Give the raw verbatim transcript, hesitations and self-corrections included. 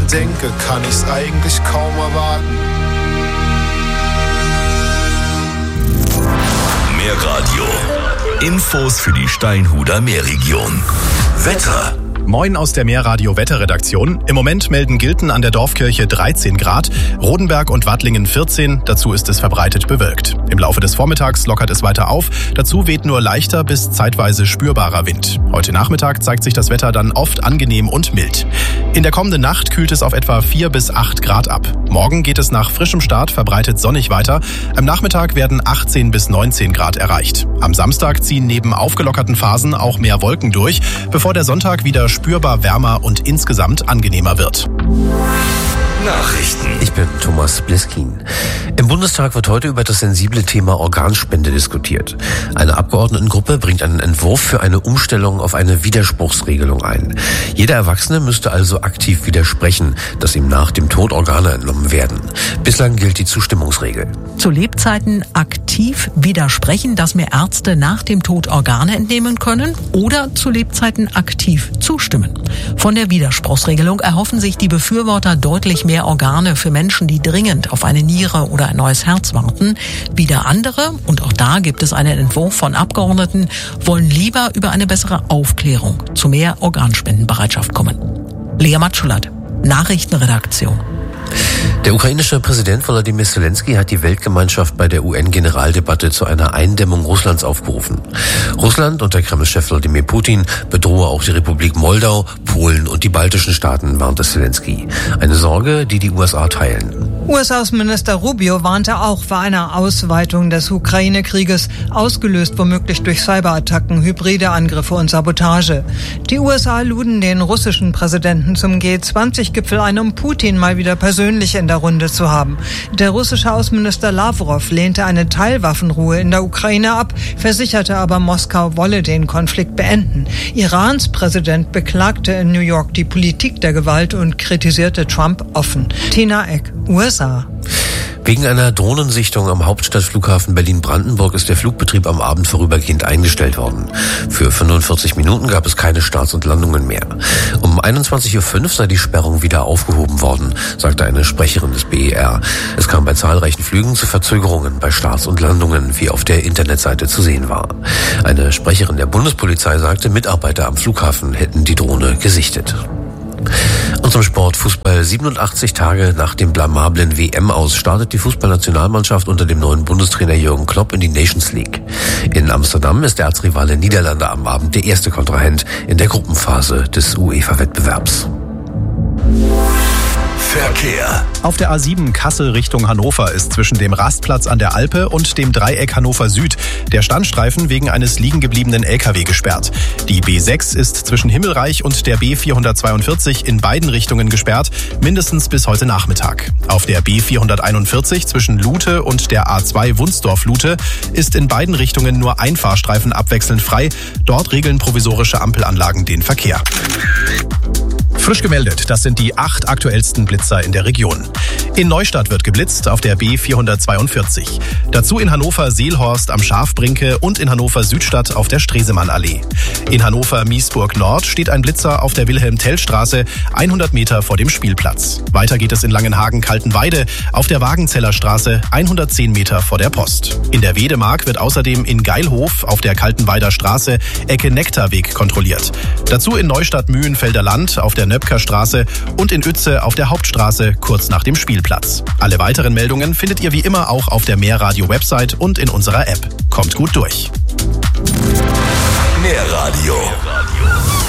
denke, kann ich's eigentlich kaum erwarten. Meerradio. Infos für die Steinhuder Meerregion. Wetter. Moin aus der Meerradio-Wetterredaktion. Im Moment melden Gilten an der Dorfkirche dreizehn Grad, Rodenberg und Wattlingen vierzehn, dazu ist es verbreitet bewölkt. Im Laufe des Vormittags lockert es weiter auf, dazu weht nur leichter bis zeitweise spürbarer Wind. Heute Nachmittag zeigt sich das Wetter dann oft angenehm und mild. In der kommenden Nacht kühlt es auf etwa vier bis acht Grad ab. Morgen geht es nach frischem Start verbreitet sonnig weiter. Am Nachmittag werden achtzehn bis neunzehn Grad erreicht. Am Samstag ziehen neben aufgelockerten Phasen auch mehr Wolken durch, bevor der Sonntag wieder spürbar wärmer und insgesamt angenehmer wird. Nachrichten. Ich bin Thomas Bliskin. Im Bundestag wird heute über das sensible Thema Organspende diskutiert. Eine Abgeordnetengruppe bringt einen Entwurf für eine Umstellung auf eine Widerspruchsregelung ein. Jeder Erwachsene müsste also aktiv widersprechen, dass ihm nach dem Tod Organe entnommen werden. Bislang gilt die Zustimmungsregel. Zu Lebzeiten aktiv widersprechen, dass mir Ärzte nach dem Tod Organe entnehmen können, oder zu Lebzeiten aktiv zustimmen. Von der Widerspruchsregelung erhoffen sich die Befürworter deutlich mehr Organe für Menschen, die dringend auf eine Niere oder ein neues Herz warten. Wieder andere, und auch da gibt es einen Entwurf von Abgeordneten, wollen lieber über eine bessere Aufklärung zu mehr Organspendenbereitschaft kommen. Lea Matschulat, Nachrichtenredaktion. Der ukrainische Präsident Volodymyr Zelensky hat die Weltgemeinschaft bei der U N-Generaldebatte zu einer Eindämmung Russlands aufgerufen. Russland und der Kreml-Chef Wladimir Putin bedrohe auch die Republik Moldau, Polen und die baltischen Staaten, warnte Zelensky. Eine Sorge, die die U S A teilen. U S-Außenminister Rubio warnte auch vor einer Ausweitung des Ukraine-Krieges, ausgelöst womöglich durch Cyberattacken, hybride Angriffe und Sabotage. Die U S A luden den russischen Präsidenten zum G zwanzig Gipfel ein, um Putin mal wieder persönlich in der Runde zu haben. Der russische Außenminister Lavrov lehnte eine Teilwaffenruhe in der Ukraine ab, versicherte aber, Moskau wolle den Konflikt beenden. Irans Präsident beklagte in New York die Politik der Gewalt und kritisierte Trump offen. Tina Eck, U S A. Wegen einer Drohnensichtung am Hauptstadtflughafen Berlin-Brandenburg ist der Flugbetrieb am Abend vorübergehend eingestellt worden. Für fünfundvierzig Minuten gab es keine Starts und Landungen mehr. Um einundzwanzig Uhr fünf sei die Sperrung wieder aufgehoben worden, sagte eine Sprecherin des B E R. Es kam bei zahlreichen Flügen zu Verzögerungen bei Starts und Landungen, wie auf der Internetseite zu sehen war. Eine Sprecherin der Bundespolizei sagte, Mitarbeiter am Flughafen hätten die Drohne gesichtet. Und zum Sport. Fußball. siebenundachtzig Tage nach dem blamablen W M-Aus startet die Fußballnationalmannschaft unter dem neuen Bundestrainer Jürgen Klopp in die Nations League. In Amsterdam ist der Erzrivale Niederlande am Abend der erste Kontrahent in der Gruppenphase des UEFA-Wettbewerbs. Verkehr. Auf der A sieben Kassel Richtung Hannover ist zwischen dem Rastplatz an der Alpe und dem Dreieck Hannover Süd der Standstreifen wegen eines liegengebliebenen L K W gesperrt. Die B sechs ist zwischen Himmelreich und der B vierhundertzweiundvierzig in beiden Richtungen gesperrt, mindestens bis heute Nachmittag. Auf der B vierhunderteinundvierzig zwischen Lute und der A zwei Wunsdorf-Lute ist in beiden Richtungen nur ein Fahrstreifen abwechselnd frei. Dort regeln provisorische Ampelanlagen den Verkehr. Frisch gemeldet, das sind die acht aktuellsten Blitzer in der Region. In Neustadt wird geblitzt auf der B vierhundertzweiundvierzig. Dazu in Hannover-Seelhorst am Schafbrinke und in Hannover-Südstadt auf der Stresemannallee. In Hannover-Miesburg-Nord steht ein Blitzer auf der Wilhelm-Tell-Straße, hundert Meter vor dem Spielplatz. Weiter geht es in Langenhagen-Kaltenweide auf der Wagenzeller Straße, hundertzehn Meter vor der Post. In der Wedemark wird außerdem in Geilhof auf der Kaltenweider Straße Ecke Nektarweg kontrolliert. Dazu in Neustadt-Mühlenfelder Land auf der Nöpkerstraße und in Uetze auf der Hauptstraße kurz nach dem Spielplatz. Alle weiteren Meldungen findet ihr wie immer auch auf der Meerradio-Website und in unserer App. Kommt gut durch. Meerradio.